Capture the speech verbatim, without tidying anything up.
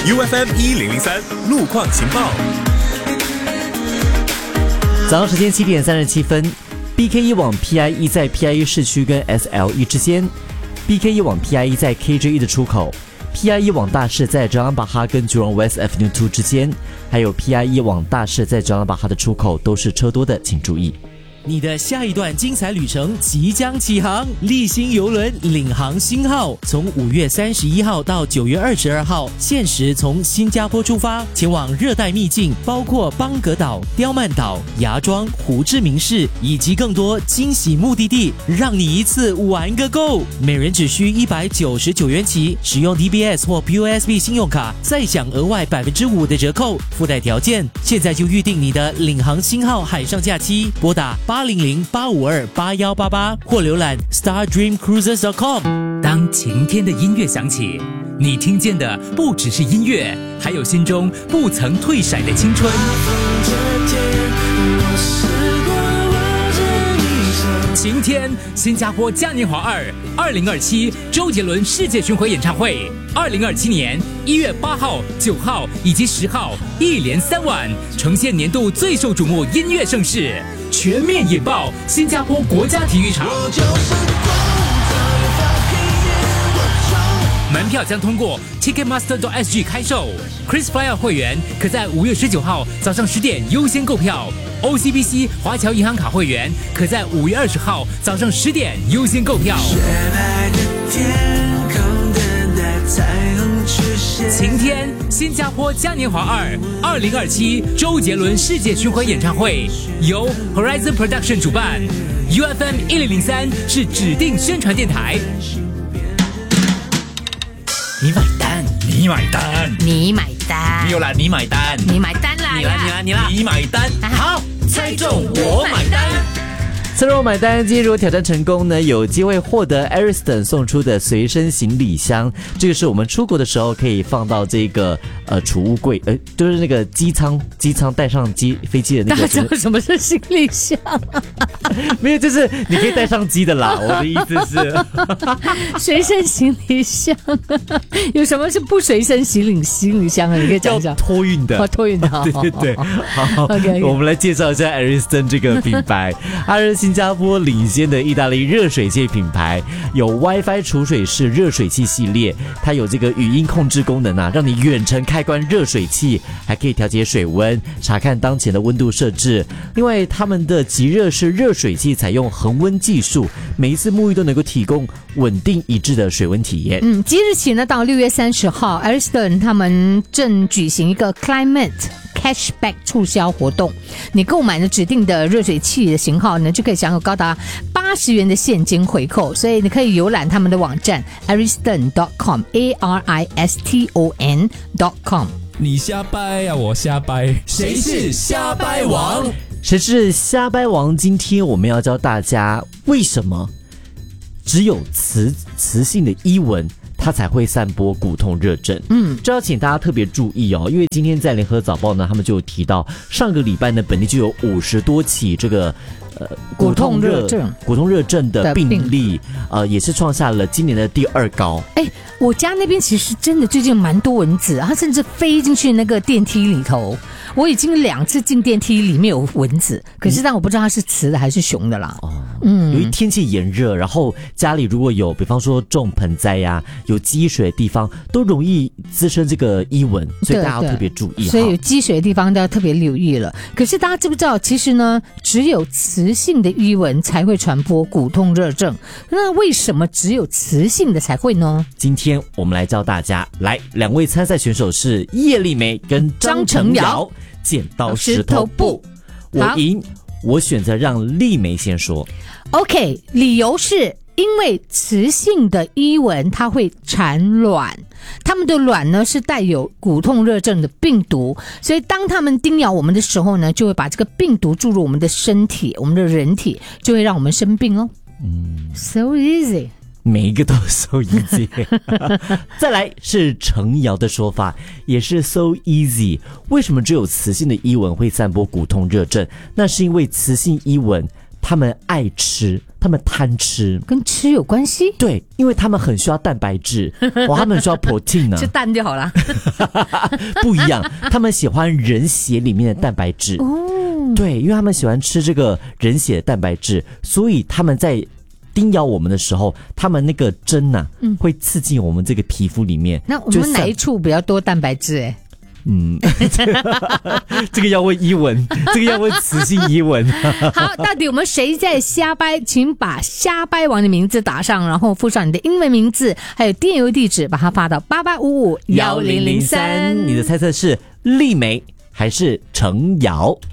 U F M 一零零三路况情报。 早上时间七点三十七分 ，B K 一往 P I E 在 P I E 市区跟 S L E 之间 ，B K 一往 P I E 在 K J E 的出口 ，P I E 往大市在 Jalan Bahar 跟 Jurong West Avenue 二之间，还有 P I E 往大市在 Jalan Bahar 的出口都是车多的，请注意。 你的下一段精彩旅程即将起航，立新邮轮领航星号从五月三十一号到九月二十二号，限时从新加坡出发，前往热带秘境，包括邦格岛、刁曼岛、芽庄、胡志明市以及更多惊喜目的地，让你一次玩个够。每人只需一百九十九元起，使用 D B S 或 P O S B 信用卡，再享额外百分之五的折扣，附带条件。现在就预定你的领航星号海上假期，拨打八零零八五二八幺八八或浏览 star dream cruises dot com。 当晴天的音乐响起，你听见的不只是音乐，还有心中不曾退闪的青春。晴天，新加坡嘉年华二二零二七周杰伦世界巡回演唱会，二零二七年一月八号、九号以及十号，一连三晚，呈现年度最受瞩目音乐盛事，全面引爆新加坡国家体育场。门票将通过 Ticketmaster dot S G 开售 ，KrisFlyer 会员可在五月十九号早上十点优先购票。O C B C 华侨银行卡会员可在五月二十号早上十点优先购票。晴天，新加坡嘉年华二二零二七周杰伦世界巡回演唱会由 Horizon Production 主办 ，U F M 一零零三是指定宣传电台。你买单，你买单， 你买单， 没有啦，你买单， 你买单啦， 你啦，你啦，你啦，你买单，好。猜中我买单！ 猜中我买单！今天如果挑战成功呢，有机会获得 Ariston 送出的随身行李箱。这个是我们出国的时候可以放到这个呃储物柜，呃，就是那个机舱，机舱带上机飞机的那个。 大家知道什么是行李箱？ 没有，就是你可以带上机的啦。我的意思是，随身行李箱有什么是不随身行李行李箱啊？你可以讲一讲。 托运的， 哦，托运的。 对对对，好 ，OK， 我们来介绍一下 Ariston 这个品牌，它是新加坡领先的意大利热水器品牌，有 WiFi 储水式热水器系列，它有这个语音控制功能啊，让你远程开关热水器，还可以调节水温，查看当前的温度设置。另外，他们的即热式热水器采用恒温技术，每一次沐浴都能够提供稳定一致的水温体验。 嗯，即日起呢，到六月三十号 ，Ariston 他们正举行一个 Climate Cashback 促销活动，你购买的指定的热水器的型号呢，就可以享有高达八十元的现金回扣，所以你可以浏览他们的网站 ariston dot com A R I S T O N dot com。 你瞎掰呀、啊，我瞎掰，谁是瞎掰王？ 谁是瞎掰王？今天我们要教大家为什么只有磁磁性的衣纹它才会散播骨痛热症。嗯，这要请大家特别注意哦，因为今天在联合早报呢，他们就有提到，上个礼拜呢，本地就有五十多起这个呃骨痛热症、 骨痛热症的病例，呃，也是创下了今年的第二高。 哎，我家那边其实真的最近蛮多蚊子，它甚至飞进去那个电梯里头。我已经两次进电梯里面有蚊子，可是但我不知道它是雌的还是雄的啦。哦， 嗯，由于天气炎热，然后家里如果有，比方说种盆栽呀、啊，有积水的地方，都容易滋生这个衣蚊，所以大家要特别注意。 所以有积水的地方都要特别留意了。可是大家知不知道，其实呢，只有雌性的衣蚊才会传播骨痛热症。那为什么只有雌性的才会呢？ 今天我们来教大家，来，两位参赛选手是叶丽梅跟张成尧。剪刀石头布，我赢，我选择让丽梅先说。 OK， 理由是因为雌性的衣蚊它会产卵，它们的卵呢是带有骨痛热症的病毒，所以当它们叮咬我们的时候呢，就会把这个病毒注入我们的身体，我们的人体就会让我们生病哦。嗯 ，so easy。 每一个都 so easy 再来是程瑶的说法，也是 so easy。 为什么只有雌性的衣蚊会散播骨痛热症？那是因为雌性衣蚊他们爱吃，他们贪吃， 跟吃有关系？ 对，因为他们很需要蛋白质，哇，他们很需要 protein 啊， 吃蛋就好了。 不一样，他们喜欢人血里面的蛋白质。哦，对，因为他们喜欢吃这个人血的蛋白质，所以他们在叮咬我们的时候，他们那个针呐、啊嗯，会刺进我们这个皮肤里面。 那我们哪一处比较多蛋白质？哎， 嗯，这个要问伊文，这个要问雌性伊文。 好，到底我们谁在瞎掰？请把瞎掰王的名字打上，然后附上你的英文名字，还有电邮地址，把它发到八八五五一零零三。 你的猜测是丽梅还是程瑶？